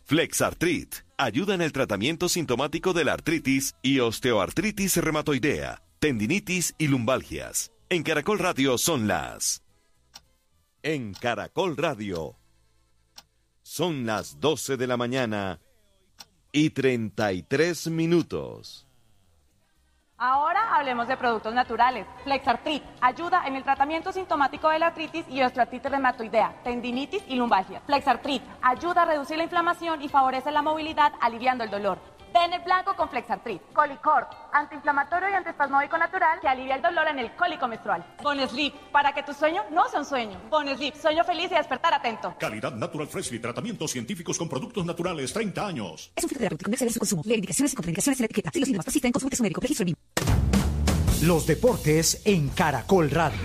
Flexartrit ayuda en el tratamiento sintomático de la artritis y osteoartritis reumatoidea, tendinitis y lumbalgias. En Caracol Radio son las... En Caracol Radio son las 12 de la mañana y 33 minutos. Ahora hablemos de productos naturales. Flexartrit ayuda en el tratamiento sintomático de la artritis y osteoartritis reumatoidea, tendinitis y lumbalgia. Flexartrit ayuda a reducir la inflamación y favorece la movilidad, aliviando el dolor. Bene blanco con Flexartrit. Colicort, antiinflamatorio y antiespasmódico natural que alivia el dolor en el cólico menstrual. Bonesleep, para que tu sueño no sea un sueño. Bonesleep, sueño feliz y despertar atento. Calidad Natural Freshly, tratamientos científicos con productos naturales, 30 años. Es un filtro terapéutico, no exceder su consumo. Leer indicaciones y contraindicaciones en la etiqueta. Si los síntomas persisten, consulte a su médico. Registro BIM. Los deportes en Caracol Radio.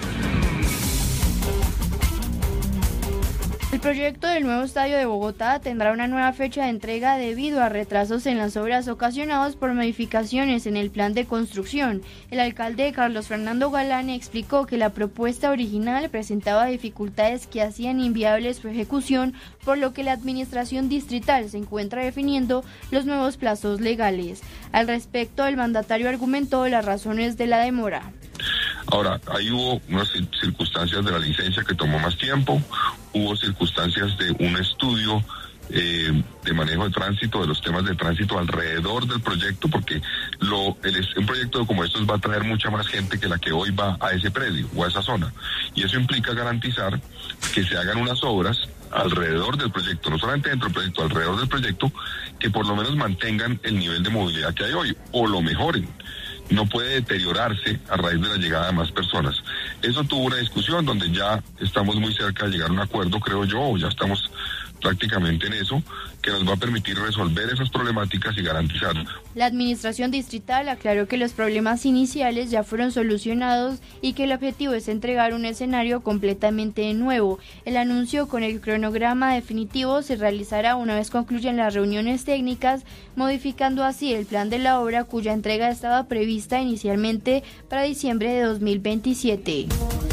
El proyecto del nuevo estadio de Bogotá tendrá una nueva fecha de entrega debido a retrasos en las obras ocasionados por modificaciones en el plan de construcción. El alcalde Carlos Fernando Galán explicó que la propuesta original presentaba dificultades que hacían inviable su ejecución, por lo que la administración distrital se encuentra definiendo los nuevos plazos legales. Al respecto, el mandatario argumentó las razones de la demora. Ahora, ahí hubo unas circunstancias de la licencia que tomó más tiempo, hubo circunstancias de un estudio de manejo de tránsito, de los temas de tránsito alrededor del proyecto, porque un proyecto como estos va a traer mucha más gente que la que hoy va a ese predio o a esa zona, y eso implica garantizar que se hagan unas obras alrededor del proyecto, no solamente dentro del proyecto, alrededor del proyecto, que por lo menos mantengan el nivel de movilidad que hay hoy, o lo mejoren. No puede deteriorarse a raíz de la llegada de más personas. Eso tuvo una discusión donde ya estamos muy cerca de llegar a un acuerdo, creo yo, o ya estamos prácticamente en eso, que nos va a permitir resolver esas problemáticas y garantizar. La administración distrital aclaró que los problemas iniciales ya fueron solucionados y que el objetivo es entregar un escenario completamente nuevo. El anuncio con el cronograma definitivo se realizará una vez concluyan las reuniones técnicas, modificando así el plan de la obra, cuya entrega estaba prevista inicialmente para diciembre de 2027.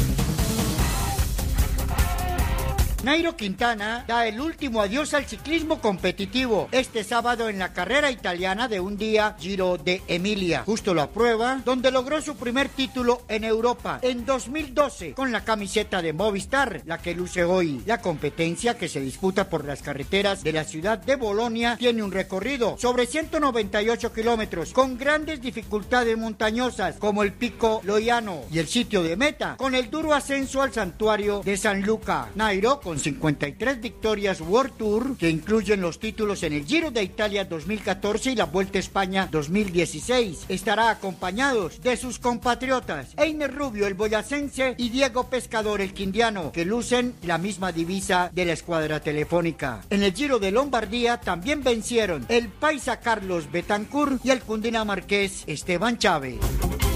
Nairo Quintana da el último adiós al ciclismo competitivo este sábado en la carrera italiana de un día Giro de Emilia. Justo lo aprueba, donde logró su primer título en Europa en 2012 con la camiseta de Movistar, la que luce hoy. La competencia, que se disputa por las carreteras de la ciudad de Bolonia, tiene un recorrido sobre 198 kilómetros con grandes dificultades montañosas como el Pico Loiano y el sitio de meta con el duro ascenso al santuario de San Luca. Nairo, con 53 victorias World Tour, que incluyen los títulos en el Giro de Italia 2014 y la Vuelta a España 2016, estará acompañado de sus compatriotas Einer Rubio, el boyacense, y Diego Pescador, el quindiano, que lucen la misma divisa de la escuadra telefónica. En el Giro de Lombardía también vencieron el paisa Carlos Betancourt y el cundinamarqués Esteban Chávez.